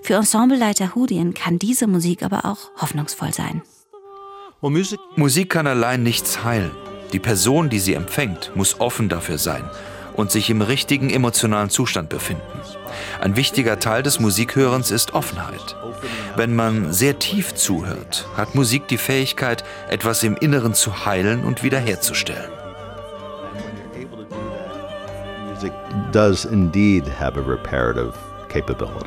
Für Ensembleleiter Hudin kann diese Musik aber auch hoffnungsvoll sein. Musik kann allein nichts heilen. Die Person, die sie empfängt, muss offen dafür sein und sich im richtigen emotionalen Zustand befinden. Ein wichtiger Teil des Musikhörens ist Offenheit. Wenn man sehr tief zuhört, hat Musik die Fähigkeit, etwas im Inneren zu heilen und wiederherzustellen. Music does indeed have a reparative capability.